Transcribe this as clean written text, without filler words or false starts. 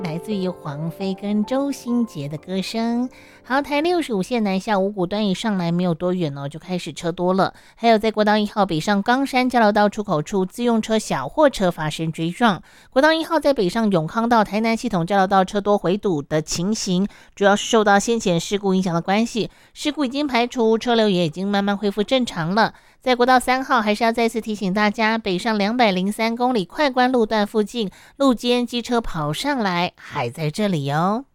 来自于黄飞跟周兴杰的歌声。好，台65线南下五股端一上来没有多远就开始车多了。还有在国道1号北上冈山交流道出口处，自用车、小货车发生追撞。国道1号在北上永康到台南系统交流道车多回堵的情形，主要是受到先前事故影响的关系，事故已经排除，车流也已经慢慢恢复正常了。在国道3号，还是要再次提醒大家，北上203公里快关路段附近路肩机车跑上来还在这里哦。